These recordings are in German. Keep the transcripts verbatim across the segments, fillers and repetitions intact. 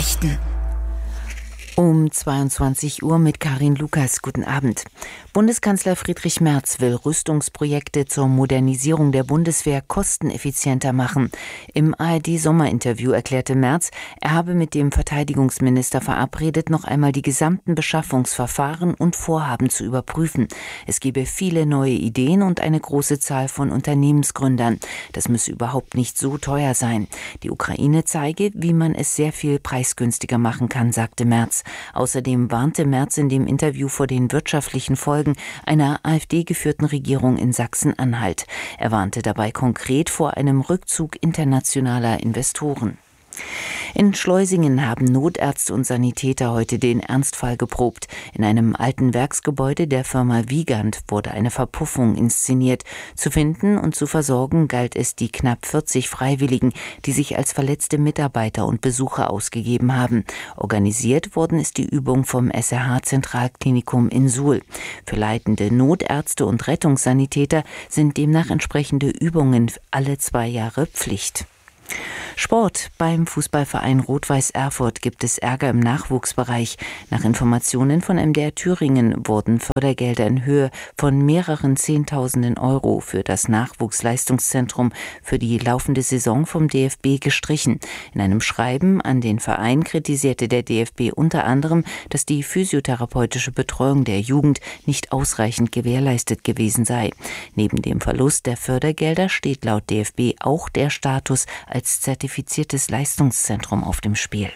Nachrichten. Um zweiundzwanzig Uhr mit Karin Lukas. Guten Abend. Bundeskanzler Friedrich Merz will Rüstungsprojekte zur Modernisierung der Bundeswehr kosteneffizienter machen. Im A R D-Sommerinterview erklärte Merz, er habe mit dem Verteidigungsminister verabredet, noch einmal die gesamten Beschaffungsverfahren und Vorhaben zu überprüfen. Es gebe viele neue Ideen und eine große Zahl von Unternehmensgründern. Das müsse überhaupt nicht so teuer sein. Die Ukraine zeige, wie man es sehr viel preisgünstiger machen kann, sagte Merz. Außerdem warnte Merz in dem Interview vor den wirtschaftlichen Folgen einer AfD-geführten Regierung in Sachsen-Anhalt. Er warnte dabei konkret vor einem Rückzug internationaler Investoren. In Schleusingen haben Notärzte und Sanitäter heute den Ernstfall geprobt. In einem alten Werksgebäude der Firma Wiegand wurde eine Verpuffung inszeniert. Zu finden und zu versorgen galt es die knapp vierzig Freiwilligen, die sich als verletzte Mitarbeiter und Besucher ausgegeben haben. Organisiert worden ist die Übung vom S R H-Zentralklinikum in Suhl. Für leitende Notärzte und Rettungssanitäter sind demnach entsprechende Übungen alle zwei Jahre Pflicht. Sport. Beim Fußballverein Rot-Weiß Erfurt gibt es Ärger im Nachwuchsbereich. Nach Informationen von M D R Thüringen wurden Fördergelder in Höhe von mehreren Zehntausenden Euro für das Nachwuchsleistungszentrum für die laufende Saison vom D F B gestrichen. In einem Schreiben an den Verein kritisierte der D F B unter anderem, dass die physiotherapeutische Betreuung der Jugend nicht ausreichend gewährleistet gewesen sei. Neben dem Verlust der Fördergelder steht laut D F B auch der Status als zertifiziertes Leistungszentrum auf dem Spiel.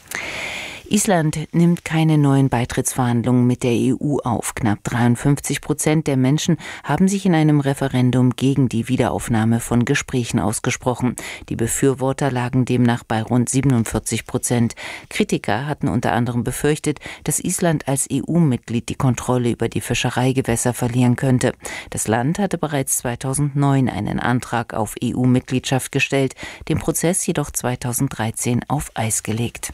Island nimmt keine neuen Beitrittsverhandlungen mit der E U auf. Knapp dreiundfünfzig Prozent der Menschen haben sich in einem Referendum gegen die Wiederaufnahme von Gesprächen ausgesprochen. Die Befürworter lagen demnach bei rund siebenundvierzig Prozent. Kritiker hatten unter anderem befürchtet, dass Island als E U-Mitglied die Kontrolle über die Fischereigewässer verlieren könnte. Das Land hatte bereits zweitausendneun einen Antrag auf E U-Mitgliedschaft gestellt, den Prozess jedoch zweitausenddreizehn auf Eis gelegt.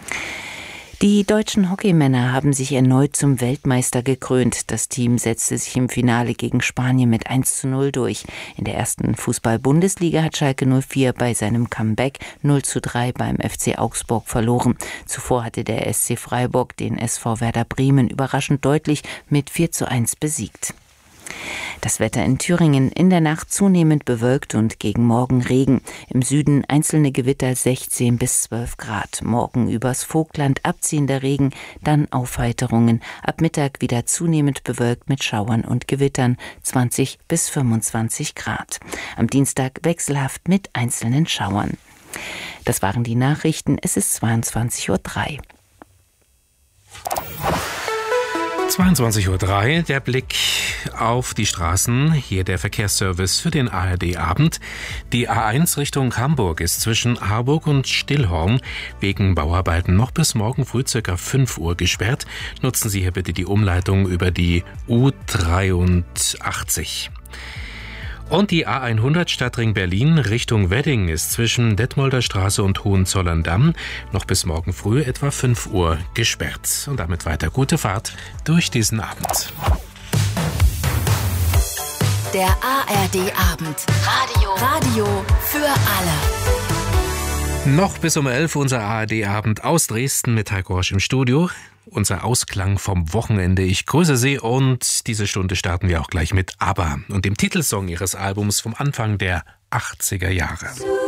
Die deutschen Hockeymänner haben sich erneut zum Weltmeister gekrönt. Das Team setzte sich im Finale gegen Spanien mit eins zu null durch. In der ersten Fußball-Bundesliga hat Schalke null vier bei seinem Comeback null zu drei beim F C Augsburg verloren. Zuvor hatte der S C Freiburg den S V Werder Bremen überraschend deutlich mit vier zu eins besiegt. Das Wetter in Thüringen: in der Nacht zunehmend bewölkt und gegen Morgen Regen. Im Süden einzelne Gewitter sechzehn bis zwölf Grad. Morgen übers Vogtland abziehender Regen, dann Aufheiterungen. Ab Mittag wieder zunehmend bewölkt mit Schauern und Gewittern, zwanzig bis fünfundzwanzig Grad. Am Dienstag wechselhaft mit einzelnen Schauern. Das waren die Nachrichten. Es ist zweiundzwanzig Uhr drei. zweiundzwanzig Uhr drei, der Blick auf die Straßen. Hier der Verkehrsservice für den A R D-Abend. Die A eins Richtung Hamburg ist zwischen Harburg und Stillhorn wegen Bauarbeiten noch bis morgen früh ca. fünf Uhr gesperrt. Nutzen Sie hier bitte die Umleitung über die U dreiundachtzig. Und die A hundert Stadtring Berlin Richtung Wedding ist zwischen Detmolder Straße und Hohenzollern-Damm noch bis morgen früh etwa fünf Uhr gesperrt. Und damit weiter gute Fahrt durch diesen Abend. Der A R D-Abend. Radio. Radio für alle. Noch bis um elf unser A R D-Abend aus Dresden mit Heiko Rosch im Studio. Unser Ausklang vom Wochenende. Ich grüße Sie und diese Stunde starten wir auch gleich mit ABBA und dem Titelsong ihres Albums vom Anfang der achtziger Jahre.